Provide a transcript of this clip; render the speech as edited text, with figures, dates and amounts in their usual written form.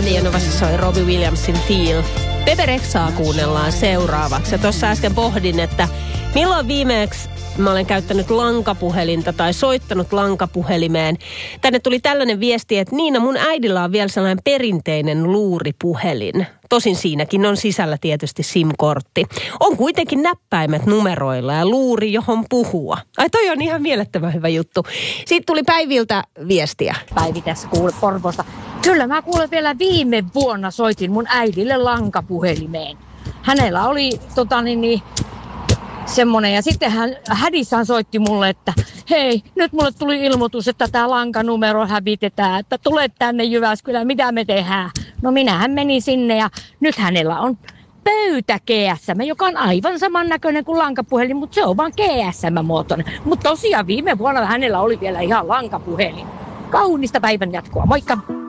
Radionovassa soi Robbie Williamsin Feel. Bebe Rexhaa kuunnellaan seuraavaksi. Ja tuossa äsken pohdin, että milloin viimeksi mä olen käyttänyt lankapuhelinta tai soittanut lankapuhelimeen. Tänne tuli tällainen viesti, että Niina, mun äidillä on vielä sellainen perinteinen luuripuhelin. Tosin siinäkin on sisällä tietysti SIM-kortti. On kuitenkin näppäimet numeroilla ja luuri, johon puhua. Ai toi on ihan mielettömän hyvä juttu. Sitten tuli Päiviltä viestiä. Päivi tässä kuule Porvoosta. Kyllä mä kuulen vielä viime vuonna soitin mun äidille lankapuhelimeen. Hänellä oli semmonen ja sitten hän hädissään soitti mulle, että hei, nyt mulle tuli ilmoitus, että tää lankanumero hävitetään, että tulet tänne Jyväskylään, mitä me tehdään. No minähän menin sinne ja nyt hänellä on pöytä GSM, joka on aivan samannäköinen kuin lankapuhelin, mutta se on vaan GSM-muotoinen. Mutta tosiaan viime vuonna hänellä oli vielä ihan lankapuhelin. Kaunista päivän jatkoa, moikka!